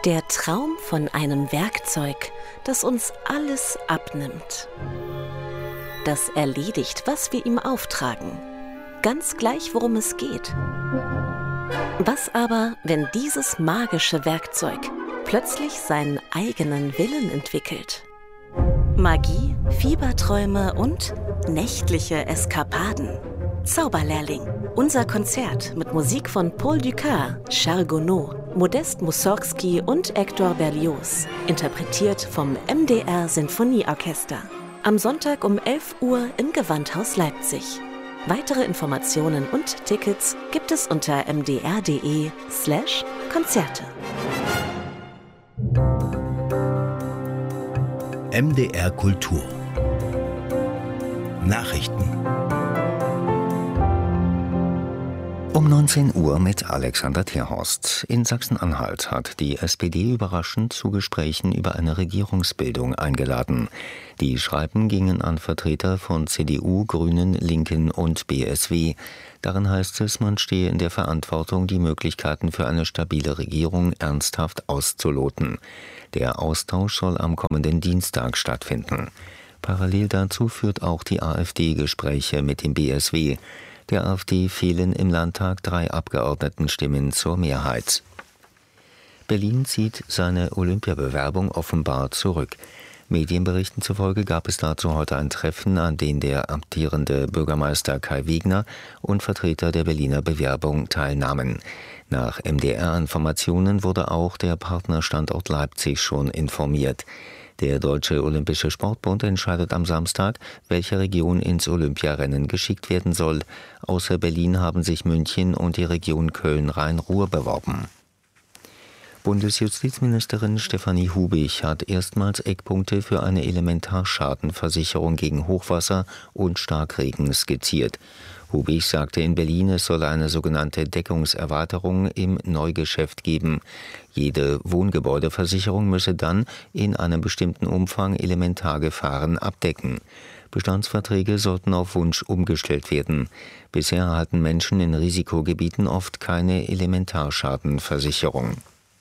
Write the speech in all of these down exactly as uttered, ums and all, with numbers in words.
Der Traum von einem Werkzeug, das uns alles abnimmt. Das erledigt, was wir ihm auftragen. Ganz gleich, worum es geht. Was aber, wenn dieses magische Werkzeug plötzlich seinen eigenen Willen entwickelt? Magie, Fieberträume und nächtliche Eskapaden. Zauberlehrling. Unser Konzert mit Musik von Paul Dukas, Charles Gounod, Modest Mussorgsky und Hector Berlioz. Interpretiert vom M D R Sinfonieorchester. Am Sonntag um elf Uhr im Gewandhaus Leipzig. Weitere Informationen und Tickets gibt es unter m d r punkt d e slash Konzerte. M D R Kultur Nachrichten um neunzehn Uhr mit Alexander Terhorst. In Sachsen-Anhalt hat die S P D überraschend zu Gesprächen über eine Regierungsbildung eingeladen. Die Schreiben gingen an Vertreter von C D U, Grünen, Linken und B S W. Darin heißt es, man stehe in der Verantwortung, die Möglichkeiten für eine stabile Regierung ernsthaft auszuloten. Der Austausch soll am kommenden Dienstag stattfinden. Parallel dazu führt auch die AfD Gespräche mit dem B S W. Der AfD fehlen im Landtag drei Abgeordnetenstimmen zur Mehrheit. Berlin zieht seine Olympiabewerbung offenbar zurück. Medienberichten zufolge gab es dazu heute ein Treffen, an dem der amtierende Bürgermeister Kai Wegner und Vertreter der Berliner Bewerbung teilnahmen. Nach M D R-Informationen wurde auch der Partnerstandort Leipzig schon informiert. Der Deutsche Olympische Sportbund entscheidet am Samstag, welche Region ins Olympiarennen geschickt werden soll. Außer Berlin haben sich München und die Region Köln-Rhein-Ruhr beworben. Bundesjustizministerin Stefanie Hubig hat erstmals Eckpunkte für eine Elementarschadenversicherung gegen Hochwasser und Starkregen skizziert. Hubig sagte in Berlin, es solle eine sogenannte Deckungserweiterung im Neugeschäft geben. Jede Wohngebäudeversicherung müsse dann in einem bestimmten Umfang Elementargefahren abdecken. Bestandsverträge sollten auf Wunsch umgestellt werden. Bisher erhalten Menschen in Risikogebieten oft keine Elementarschadenversicherung.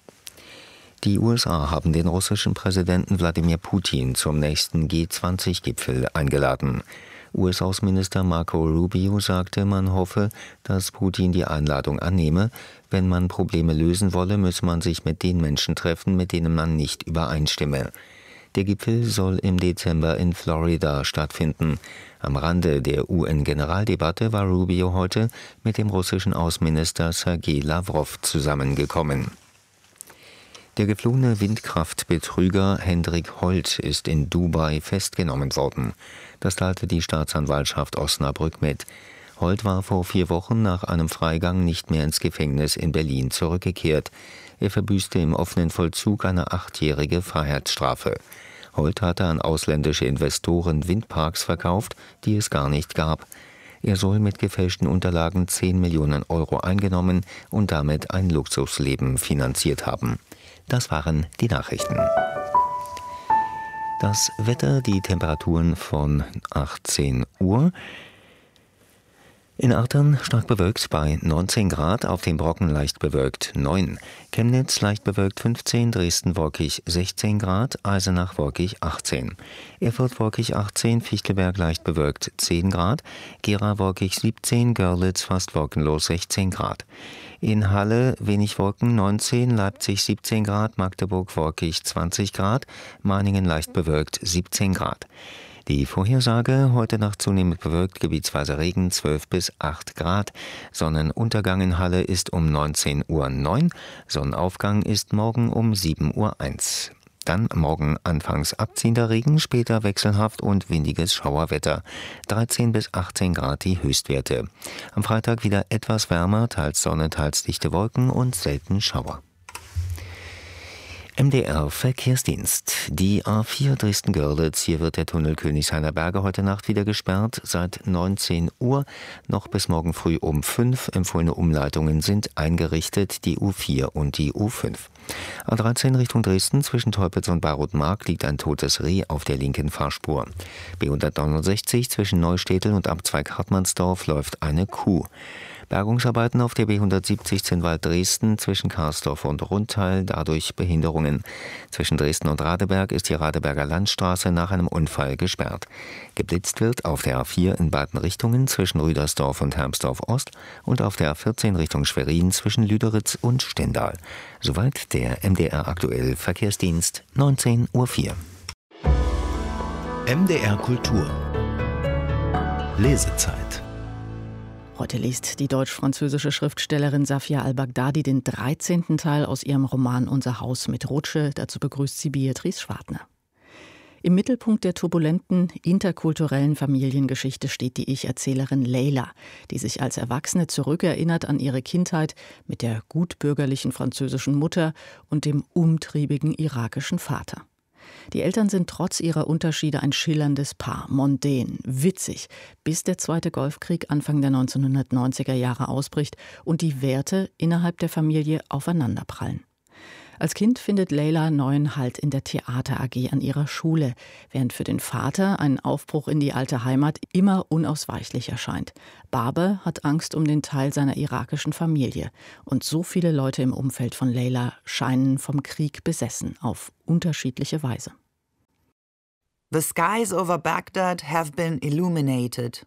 Die U S A haben den russischen Präsidenten Wladimir Putin zum nächsten G zwanzig Gipfel eingeladen. U S-Außenminister Marco Rubio sagte, man hoffe, dass Putin die Einladung annehme. Wenn man Probleme lösen wolle, müsse man sich mit den Menschen treffen, mit denen man nicht übereinstimme. Der Gipfel soll im Dezember in Florida stattfinden. Am Rande der U N-Generaldebatte war Rubio heute mit dem russischen Außenminister Sergei Lawrow zusammengekommen. Der geflohene Windkraftbetrüger Hendrik Holt ist in Dubai festgenommen worden. Das teilte die Staatsanwaltschaft Osnabrück mit. Holt war vor vier Wochen nach einem Freigang nicht mehr ins Gefängnis in Berlin zurückgekehrt. Er verbüßte im offenen Vollzug eine achtjährige Freiheitsstrafe. Holt hatte an ausländische Investoren Windparks verkauft, die es gar nicht gab. Er soll mit gefälschten Unterlagen zehn Millionen Euro eingenommen und damit ein Luxusleben finanziert haben. Das waren die Nachrichten. Das Wetter, die Temperaturen von achtzehn Uhr. In Artern stark bewölkt bei neunzehn Grad, auf dem Brocken leicht bewölkt neun. Chemnitz leicht bewölkt fünfzehn, Dresden wolkig sechzehn Grad, Eisenach wolkig achtzehn. Erfurt wolkig achtzehn, Fichtelberg leicht bewölkt zehn Grad, Gera wolkig siebzehn, Görlitz fast wolkenlos sechzehn Grad. In Halle wenig Wolken neunzehn, Leipzig siebzehn Grad, Magdeburg wolkig zwanzig Grad, Meiningen leicht bewölkt siebzehn Grad. Die Vorhersage: heute Nacht zunehmend bewölkt, gebietsweise Regen, zwölf bis acht Grad. Sonnenuntergang in Halle ist um neunzehn Uhr neun, Sonnenaufgang ist morgen um sieben Uhr eins. Dann morgen anfangs abziehender Regen, später wechselhaft und windiges Schauerwetter. dreizehn bis achtzehn Grad die Höchstwerte. Am Freitag wieder etwas wärmer, teils Sonne, teils dichte Wolken und selten Schauer. M D R Verkehrsdienst. Die A vier Dresden-Görlitz. Hier wird der Tunnel Königshainer Berge heute Nacht wieder gesperrt. Seit neunzehn Uhr noch bis morgen früh um fünf. Empfohlene Umleitungen sind eingerichtet, die U vier und die U fünf. A dreizehn Richtung Dresden zwischen Teupitz und Baruth-Mark liegt ein totes Reh auf der linken Fahrspur. B hundertneunundsechzig zwischen Neustädtel und Abzweig Hartmannsdorf läuft eine Kuh. Bergungsarbeiten auf der B hundertsiebzig Zinnwald-Dresden zwischen Karsdorf und Rundtheil, dadurch Behinderungen. Zwischen Dresden und Radeberg ist die Radeberger Landstraße nach einem Unfall gesperrt. Geblitzt wird auf der A vier in beiden Richtungen zwischen Rüdersdorf und Hermsdorf Ost und auf der A vierzehn Richtung Schwerin zwischen Lüderitz und Stendal. Soweit der M D R aktuell Verkehrsdienst, neunzehn Uhr vier. M D R Kultur Lesezeit. Heute liest die deutsch-französische Schriftstellerin Safia al-Baghdadi den dreizehnten Teil aus ihrem Roman Unser Haus mit Rutsche. Dazu begrüßt sie Beatrice Schwartner. Im Mittelpunkt der turbulenten, interkulturellen Familiengeschichte steht die Ich-Erzählerin Leila, die sich als Erwachsene zurückerinnert an ihre Kindheit mit der gutbürgerlichen französischen Mutter und dem umtriebigen irakischen Vater. Die Eltern sind trotz ihrer Unterschiede ein schillerndes Paar, mondän, witzig, bis der Zweite Golfkrieg Anfang der neunzehnhundertneunziger Jahre ausbricht und die Werte innerhalb der Familie aufeinanderprallen. Als Kind findet Leila neuen Halt in der Theater A G an ihrer Schule, während für den Vater ein Aufbruch in die alte Heimat immer unausweichlich erscheint. Babe hat Angst um den Teil seiner irakischen Familie. Und so viele Leute im Umfeld von Leila scheinen vom Krieg besessen, auf unterschiedliche Weise. The skies over Baghdad have been illuminated.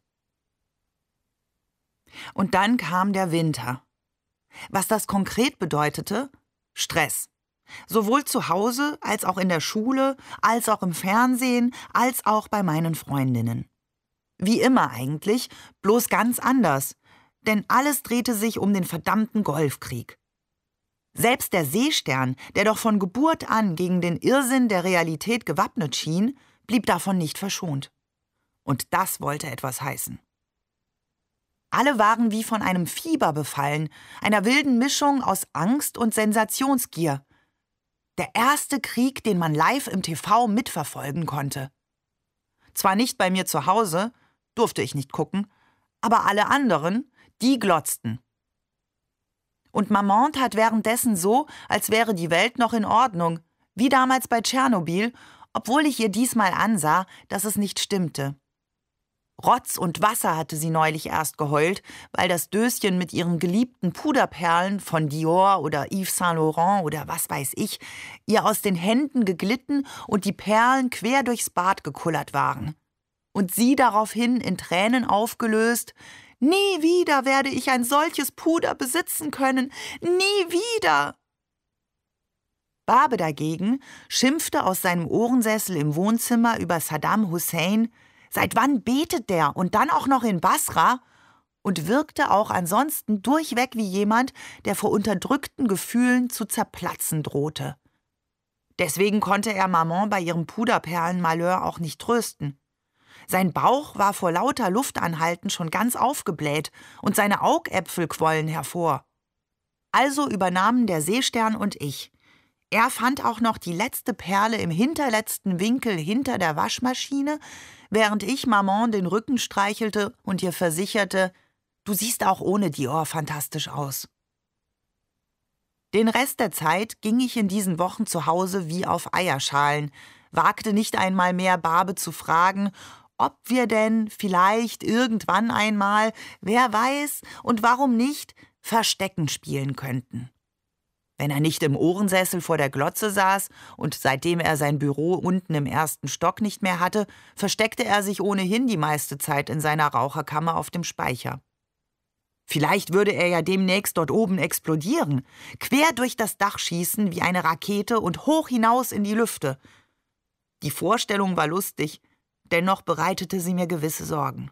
Und dann kam der Winter. Was das konkret bedeutete? Stress. Sowohl zu Hause, als auch in der Schule, als auch im Fernsehen, als auch bei meinen Freundinnen. Wie immer eigentlich, bloß ganz anders. Denn alles drehte sich um den verdammten Golfkrieg. Selbst der Seestern, der doch von Geburt an gegen den Irrsinn der Realität gewappnet schien, blieb davon nicht verschont. Und das wollte etwas heißen. Alle waren wie von einem Fieber befallen, einer wilden Mischung aus Angst und Sensationsgier. Der erste Krieg, den man live im T V mitverfolgen konnte. Zwar nicht bei mir zu Hause, durfte ich nicht gucken, aber alle anderen, die glotzten. Und Maman tat währenddessen so, als wäre die Welt noch in Ordnung, wie damals bei Tschernobyl, obwohl ich ihr diesmal ansah, dass es nicht stimmte. Rotz und Wasser hatte sie neulich erst geheult, weil das Döschen mit ihren geliebten Puderperlen von Dior oder Yves Saint Laurent oder was weiß ich, ihr aus den Händen geglitten und die Perlen quer durchs Bad gekullert waren. Und sie daraufhin in Tränen aufgelöst: »Nie wieder werde ich ein solches Puder besitzen können, nie wieder!« Babe dagegen schimpfte aus seinem Ohrensessel im Wohnzimmer über Saddam Hussein. Seit wann betet der und dann auch noch in Basra? Und wirkte auch ansonsten durchweg wie jemand, der vor unterdrückten Gefühlen zu zerplatzen drohte. Deswegen konnte er Maman bei ihrem Puderperlenmalheur auch nicht trösten. Sein Bauch war vor lauter Luftanhalten schon ganz aufgebläht und seine Augäpfel quollen hervor. Also übernahmen der Seestern und ich. Er fand auch noch die letzte Perle im hinterletzten Winkel hinter der Waschmaschine, während ich Maman den Rücken streichelte und ihr versicherte: »Du siehst auch ohne Dior fantastisch aus.« Den Rest der Zeit ging ich in diesen Wochen zu Hause wie auf Eierschalen, wagte nicht einmal mehr Babe zu fragen, ob wir denn vielleicht irgendwann einmal, wer weiß und warum nicht, Verstecken spielen könnten. Wenn er nicht im Ohrensessel vor der Glotze saß und seitdem er sein Büro unten im ersten Stock nicht mehr hatte, versteckte er sich ohnehin die meiste Zeit in seiner Raucherkammer auf dem Speicher. Vielleicht würde er ja demnächst dort oben explodieren, quer durch das Dach schießen wie eine Rakete und hoch hinaus in die Lüfte. Die Vorstellung war lustig, dennoch bereitete sie mir gewisse Sorgen.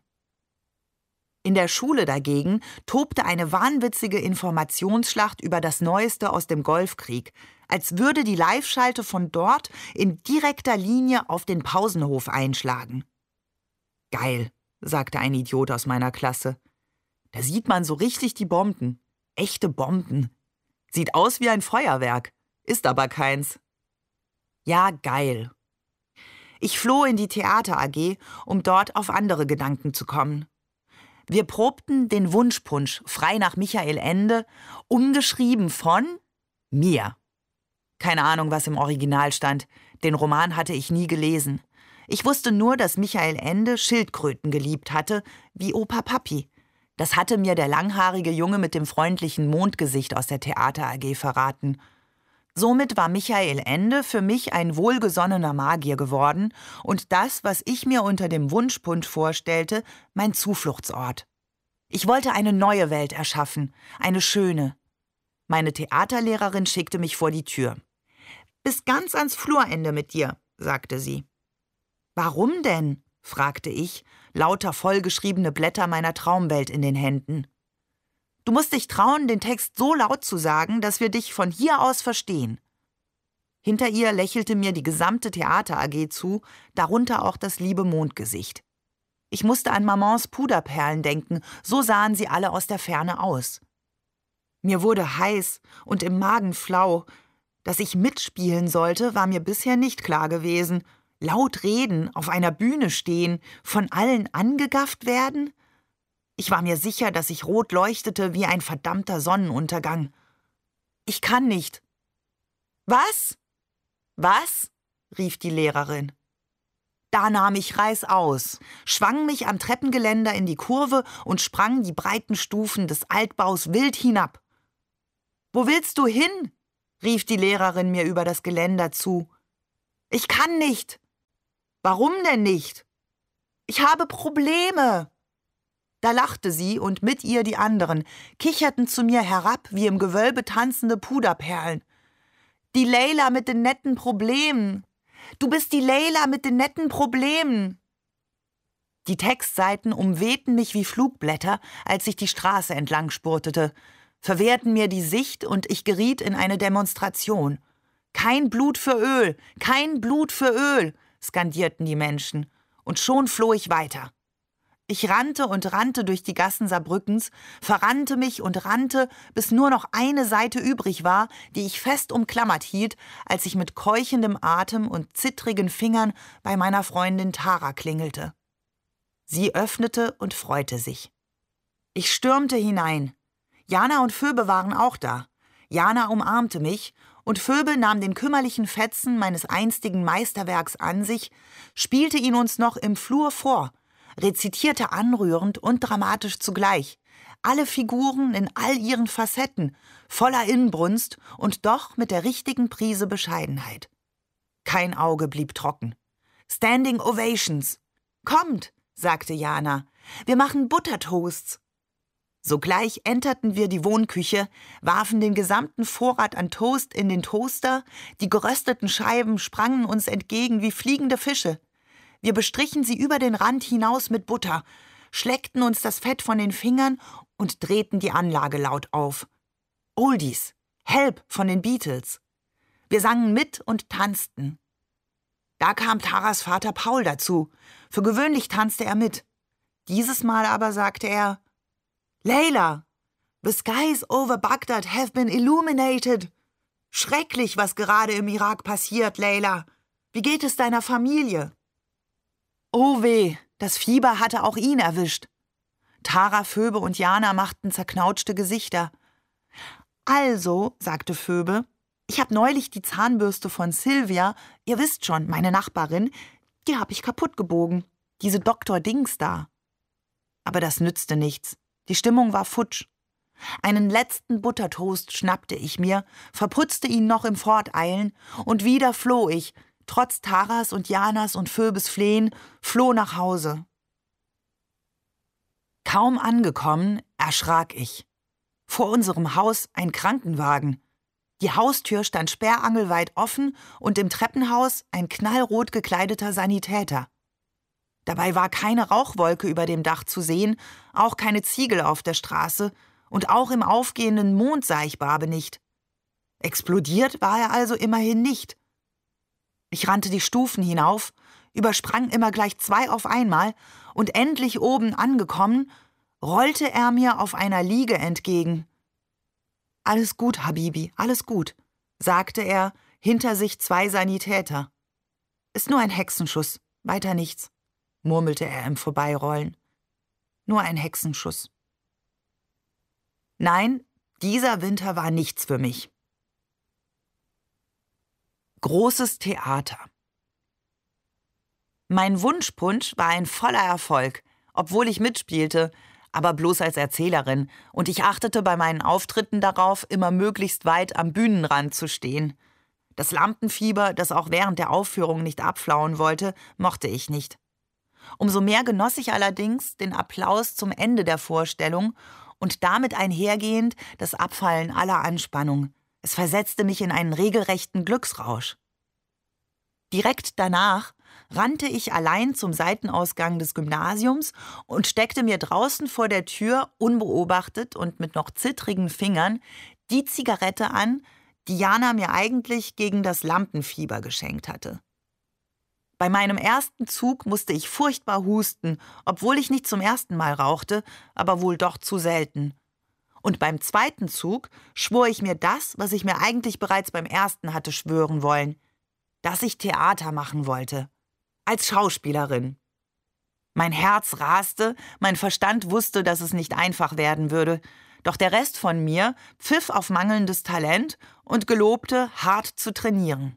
In der Schule dagegen tobte eine wahnwitzige Informationsschlacht über das Neueste aus dem Golfkrieg, als würde die Live-Schalte von dort in direkter Linie auf den Pausenhof einschlagen. »Geil«, sagte ein Idiot aus meiner Klasse. »Da sieht man so richtig die Bomben. Echte Bomben. Sieht aus wie ein Feuerwerk, ist aber keins.« Ja, geil. Ich floh in die Theater A G, um dort auf andere Gedanken zu kommen. Wir probten den Wunschpunsch, frei nach Michael Ende, umgeschrieben von mir. Keine Ahnung, was im Original stand. Den Roman hatte ich nie gelesen. Ich wusste nur, dass Michael Ende Schildkröten geliebt hatte, wie Opa Papi. Das hatte mir der langhaarige Junge mit dem freundlichen Mondgesicht aus der Theater A G verraten. Somit war Michael Ende für mich ein wohlgesonnener Magier geworden und das, was ich mir unter dem Wunschpunsch vorstellte, mein Zufluchtsort. Ich wollte eine neue Welt erschaffen, eine schöne. Meine Theaterlehrerin schickte mich vor die Tür. »Bis ganz ans Flurende mit dir«, sagte sie. »Warum denn?« fragte ich, lauter vollgeschriebene Blätter meiner Traumwelt in den Händen. »Du musst dich trauen, den Text so laut zu sagen, dass wir dich von hier aus verstehen.« Hinter ihr lächelte mir die gesamte Theater A G zu, darunter auch das liebe Mondgesicht. Ich musste an Mamans Puderperlen denken, so sahen sie alle aus der Ferne aus. Mir wurde heiß und im Magen flau. Dass ich mitspielen sollte, war mir bisher nicht klar gewesen. Laut reden, auf einer Bühne stehen, von allen angegafft werden? Ich war mir sicher, dass ich rot leuchtete wie ein verdammter Sonnenuntergang. Ich kann nicht. »Was? Was?« rief die Lehrerin. Da nahm ich reißaus, schwang mich am Treppengeländer in die Kurve und sprang die breiten Stufen des Altbaus wild hinab. »Wo willst du hin?« rief die Lehrerin mir über das Geländer zu. »Ich kann nicht.« »Warum denn nicht?« »Ich habe Probleme.« Da lachte sie und mit ihr die anderen, kicherten zu mir herab wie im Gewölbe tanzende Puderperlen. »Die Leila mit den netten Problemen. Du bist die Leila mit den netten Problemen.« Die Textseiten umwehten mich wie Flugblätter, als ich die Straße entlang spurtete, verwehrten mir die Sicht und ich geriet in eine Demonstration. »Kein Blut für Öl, kein Blut für Öl«, skandierten die Menschen, und schon floh ich weiter. Ich rannte und rannte durch die Gassen Saarbrückens, verrannte mich und rannte, bis nur noch eine Seite übrig war, die ich fest umklammert hielt, als ich mit keuchendem Atem und zittrigen Fingern bei meiner Freundin Tara klingelte. Sie öffnete und freute sich. Ich stürmte hinein. Jana und Phoebe waren auch da. Jana umarmte mich, und Phoebe nahm den kümmerlichen Fetzen meines einstigen Meisterwerks an sich, spielte ihn uns noch im Flur vor, rezitierte anrührend und dramatisch zugleich, alle Figuren in all ihren Facetten, voller Inbrunst und doch mit der richtigen Prise Bescheidenheit. Kein Auge blieb trocken. »Standing Ovations!« »Kommt«, sagte Jana, »wir machen Buttertoasts.« Sogleich enterten wir die Wohnküche, warfen den gesamten Vorrat an Toast in den Toaster, die gerösteten Scheiben sprangen uns entgegen wie fliegende Fische. Wir bestrichen sie über den Rand hinaus mit Butter, schleckten uns das Fett von den Fingern und drehten die Anlage laut auf. Oldies, Help von den Beatles. Wir sangen mit und tanzten. Da kam Taras Vater Paul dazu. Für gewöhnlich tanzte er mit. Dieses Mal aber sagte er: »Leila, the skies over Baghdad have been illuminated. Schrecklich, was gerade im Irak passiert, Leila. Wie geht es deiner Familie?« Oh weh, das Fieber hatte auch ihn erwischt. Tara, Phoebe und Jana machten zerknautschte Gesichter. »Also«, sagte Phoebe, »ich habe neulich die Zahnbürste von Sylvia, ihr wisst schon, meine Nachbarin, die habe ich kaputt gebogen. Diese Doktor Dings da.« Aber das nützte nichts. Die Stimmung war futsch. Einen letzten Buttertoast schnappte ich mir, verputzte ihn noch im Forteilen, und wieder floh ich, trotz Taras und Janas und Phoebes Flehen, floh nach Hause. Kaum angekommen, erschrak ich. Vor unserem Haus ein Krankenwagen. Die Haustür stand sperrangelweit offen und im Treppenhaus ein knallrot gekleideter Sanitäter. Dabei war keine Rauchwolke über dem Dach zu sehen, auch keine Ziegel auf der Straße und auch im aufgehenden Mond sah ich Barbe nicht. Explodiert war er also immerhin nicht. Ich rannte die Stufen hinauf, übersprang immer gleich zwei auf einmal und endlich oben angekommen, rollte er mir auf einer Liege entgegen. »Alles gut, Habibi, alles gut«, sagte er, hinter sich zwei Sanitäter. »Ist nur ein Hexenschuss, weiter nichts«, murmelte er im Vorbeirollen. »Nur ein Hexenschuss.« Nein, dieser Winter war nichts für mich. Großes Theater. Mein Wunschpunsch war ein voller Erfolg, obwohl ich mitspielte, aber bloß als Erzählerin, und ich achtete bei meinen Auftritten darauf, immer möglichst weit am Bühnenrand zu stehen. Das Lampenfieber, das auch während der Aufführung nicht abflauen wollte, mochte ich nicht. Umso mehr genoss ich allerdings den Applaus zum Ende der Vorstellung und damit einhergehend das Abfallen aller Anspannung. Es versetzte mich in einen regelrechten Glücksrausch. Direkt danach rannte ich allein zum Seitenausgang des Gymnasiums und steckte mir draußen vor der Tür unbeobachtet und mit noch zittrigen Fingern die Zigarette an, die Jana mir eigentlich gegen das Lampenfieber geschenkt hatte. Bei meinem ersten Zug musste ich furchtbar husten, obwohl ich nicht zum ersten Mal rauchte, aber wohl doch zu selten. Und beim zweiten Zug schwor ich mir das, was ich mir eigentlich bereits beim ersten hatte schwören wollen, dass ich Theater machen wollte. Als Schauspielerin. Mein Herz raste, mein Verstand wusste, dass es nicht einfach werden würde, doch der Rest von mir pfiff auf mangelndes Talent und gelobte, hart zu trainieren.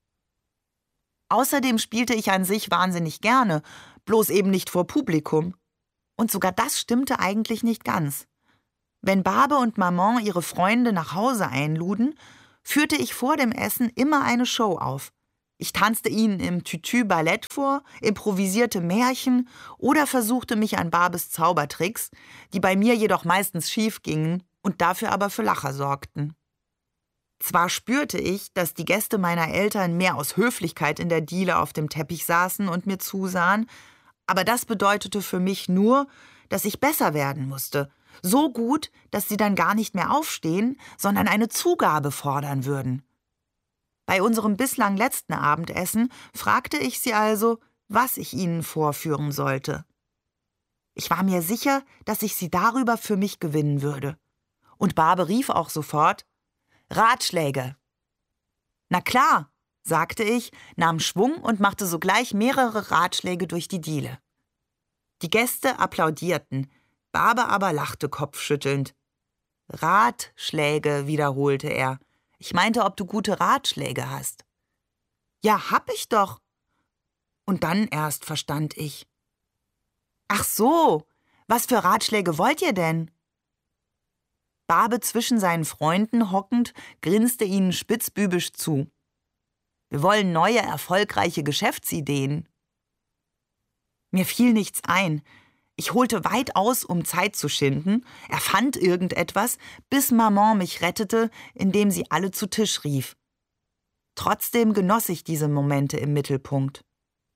Außerdem spielte ich an sich wahnsinnig gerne, bloß eben nicht vor Publikum. Und sogar das stimmte eigentlich nicht ganz. Wenn Barbe und Maman ihre Freunde nach Hause einluden, führte ich vor dem Essen immer eine Show auf. Ich tanzte ihnen im Tütü Ballett vor, improvisierte Märchen oder versuchte mich an Barbes Zaubertricks, die bei mir jedoch meistens schief gingen und dafür aber für Lacher sorgten. Zwar spürte ich, dass die Gäste meiner Eltern mehr aus Höflichkeit in der Diele auf dem Teppich saßen und mir zusahen, aber das bedeutete für mich nur, dass ich besser werden musste, so gut, dass sie dann gar nicht mehr aufstehen, sondern eine Zugabe fordern würden. Bei unserem bislang letzten Abendessen fragte ich sie also, was ich ihnen vorführen sollte. Ich war mir sicher, dass ich sie darüber für mich gewinnen würde. Und Barbe rief auch sofort: »Ratschläge!« »Na klar«, sagte ich, nahm Schwung und machte sogleich mehrere Ratschläge durch die Diele. Die Gäste applaudierten, Barbe aber lachte kopfschüttelnd. »Ratschläge«, wiederholte er. »Ich meinte, ob du gute Ratschläge hast.« »Ja, hab ich doch.« Und dann erst verstand ich. »Ach so, was für Ratschläge wollt ihr denn?« Barbe zwischen seinen Freunden hockend grinste ihnen spitzbübisch zu. »Wir wollen neue, erfolgreiche Geschäftsideen.« Mir fiel nichts ein. Ich holte weit aus, um Zeit zu schinden, erfand irgendetwas, bis Maman mich rettete, indem sie alle zu Tisch rief. Trotzdem genoss ich diese Momente im Mittelpunkt.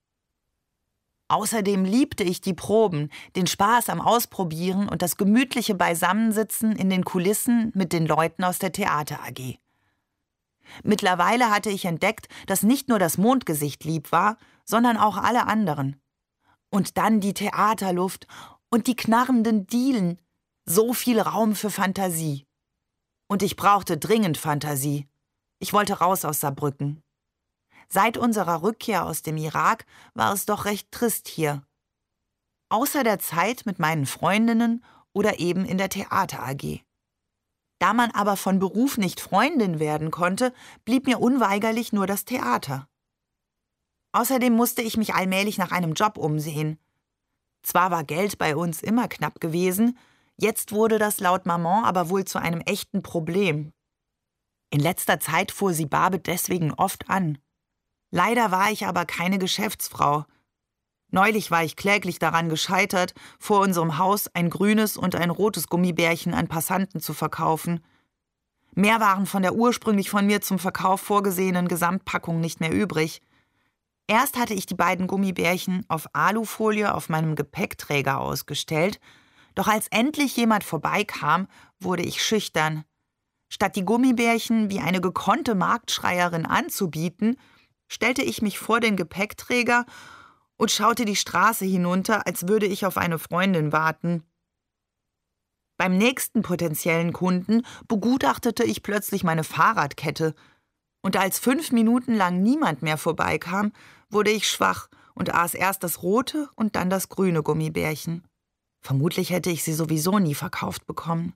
Außerdem liebte ich die Proben, den Spaß am Ausprobieren und das gemütliche Beisammensitzen in den Kulissen mit den Leuten aus der Theater A G. Mittlerweile hatte ich entdeckt, dass nicht nur das Mondgesicht lieb war, sondern auch alle anderen. Und dann die Theaterluft und die knarrenden Dielen. So viel Raum für Fantasie. Und ich brauchte dringend Fantasie. Ich wollte raus aus Saarbrücken. Seit unserer Rückkehr aus dem Irak war es doch recht trist hier. Außer der Zeit mit meinen Freundinnen oder eben in der Theater A G. Da man aber von Beruf nicht Freundin werden konnte, blieb mir unweigerlich nur das Theater. Außerdem musste ich mich allmählich nach einem Job umsehen. Zwar war Geld bei uns immer knapp gewesen, jetzt wurde das laut Maman aber wohl zu einem echten Problem. In letzter Zeit fuhr sie Barbe deswegen oft an. Leider war ich aber keine Geschäftsfrau. Neulich war ich kläglich daran gescheitert, vor unserem Haus ein grünes und ein rotes Gummibärchen an Passanten zu verkaufen. Mehr waren von der ursprünglich von mir zum Verkauf vorgesehenen Gesamtpackung nicht mehr übrig. Erst hatte ich die beiden Gummibärchen auf Alufolie auf meinem Gepäckträger ausgestellt, doch als endlich jemand vorbeikam, wurde ich schüchtern. Statt die Gummibärchen wie eine gekonnte Marktschreierin anzubieten, stellte ich mich vor den Gepäckträger und schaute die Straße hinunter, als würde ich auf eine Freundin warten. Beim nächsten potenziellen Kunden begutachtete ich plötzlich meine Fahrradkette, und als fünf Minuten lang niemand mehr vorbeikam, wurde ich schwach und aß erst das rote und dann das grüne Gummibärchen. Vermutlich hätte ich sie sowieso nie verkauft bekommen.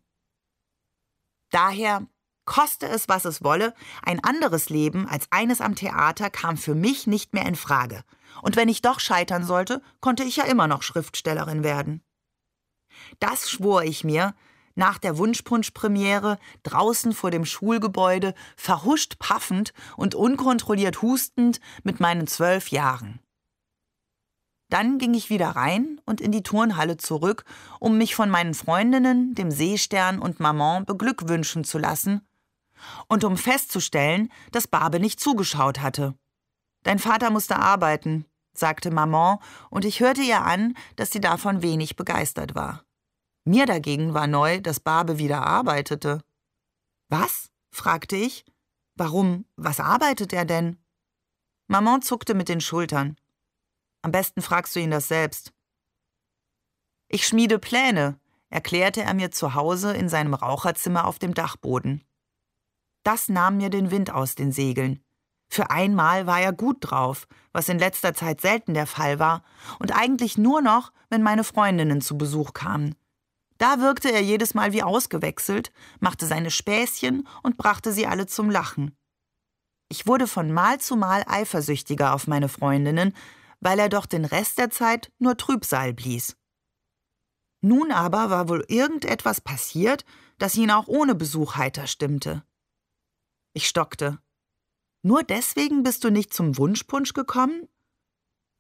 Daher, koste es, was es wolle, ein anderes Leben als eines am Theater kam für mich nicht mehr in Frage. Und wenn ich doch scheitern sollte, konnte ich ja immer noch Schriftstellerin werden. Das schwor ich mir, nach der Wunschpunsch-Premiere, draußen vor dem Schulgebäude, verhuscht paffend und unkontrolliert hustend mit meinen zwölf Jahren. Dann ging ich wieder rein und in die Turnhalle zurück, um mich von meinen Freundinnen, dem Seestern und Maman beglückwünschen zu lassen und um festzustellen, dass Barbe nicht zugeschaut hatte. »Dein Vater musste arbeiten«, sagte Maman, und ich hörte ihr an, dass sie davon wenig begeistert war. Mir dagegen war neu, dass Barbe wieder arbeitete. »Was?« fragte ich. »Warum? Was arbeitet er denn?« Maman zuckte mit den Schultern. »Am besten fragst du ihn das selbst.« »Ich schmiede Pläne«, erklärte er mir zu Hause in seinem Raucherzimmer auf dem Dachboden. Das nahm mir den Wind aus den Segeln. Für einmal war er gut drauf, was in letzter Zeit selten der Fall war, und eigentlich nur noch, wenn meine Freundinnen zu Besuch kamen. Da wirkte er jedes Mal wie ausgewechselt, machte seine Späßchen und brachte sie alle zum Lachen. Ich wurde von Mal zu Mal eifersüchtiger auf meine Freundinnen, weil er doch den Rest der Zeit nur Trübsal blies. Nun aber war wohl irgendetwas passiert, das ihn auch ohne Besuch heiter stimmte. Ich stockte. »Nur deswegen bist du nicht zum Wunschpunsch gekommen?«